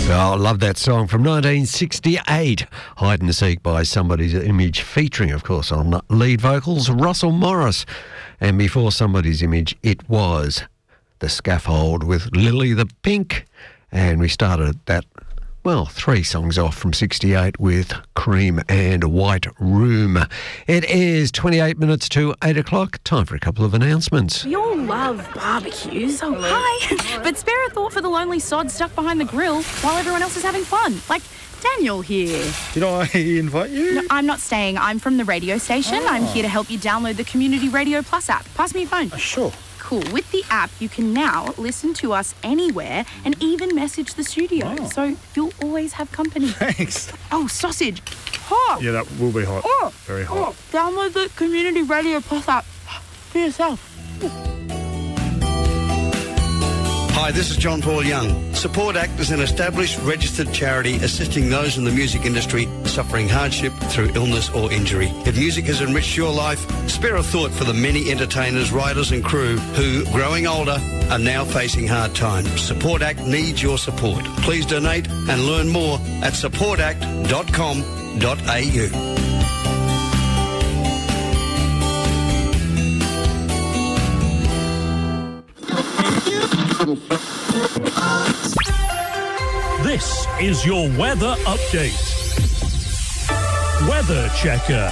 Oh, I love that song from 1968, Hide and Seek by Somebody's Image, featuring, of course, on lead vocals, Russell Morris. And before Somebody's Image, it was The Scaffold with Lily the Pink. And we started that, well, 3 songs off from 68 with Cream and White Room. It is 28 minutes to 8 o'clock. Time for a couple of announcements. We all love barbecues. Oh, hi. But spare a thought for the lonely sod stuck behind the grill while everyone else is having fun. Like Daniel here. Did I invite you? No, I'm not staying. I'm from the radio station. Oh. I'm here to help you download the Community Radio Plus app. Pass me your phone. Sure. Cool. With the app, you can now listen to us anywhere and even message the studio. Oh. So you'll always have company. Thanks. Oh, sausage. Hot. Yeah, that will be hot. Oh. Very hot. Download the Community Radio Plus app for yourself. Hi, this is John Paul Young. Support Act is an established registered charity assisting those in the music industry suffering hardship through illness or injury. If music has enriched your life, spare a thought for the many entertainers, writers and crew who, growing older, are now facing hard times. Support Act needs your support. Please donate and learn more at supportact.com.au. This is your weather update. Weather Checker.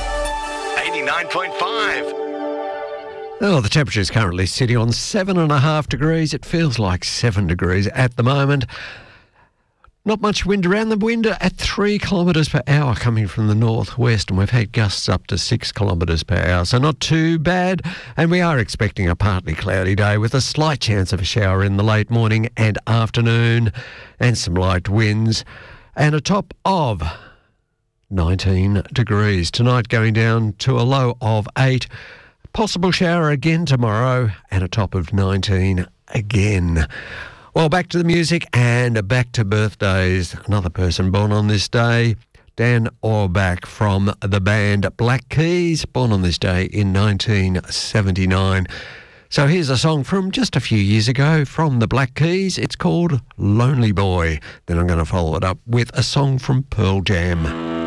89.5. Oh, the temperature is currently sitting on 7.5 degrees. It feels like 7 degrees at the moment. Not much wind around. The wind at 3 kilometres per hour coming from the northwest, and we've had gusts up to 6 kilometres per hour, so not too bad. And we are expecting a partly cloudy day with a slight chance of a shower in the late morning and afternoon, and some light winds, and a top of 19 degrees. Tonight going down to a low of 8. Possible shower again tomorrow, and a top of 19 again. Well, back to the music and back to birthdays. Another person born on this day, Dan Auerbach from the band Black Keys, born on this day in 1979. So here's a song from just a few years ago from the Black Keys. It's called Lonely Boy. Then I'm going to follow it up with a song from Pearl Jam.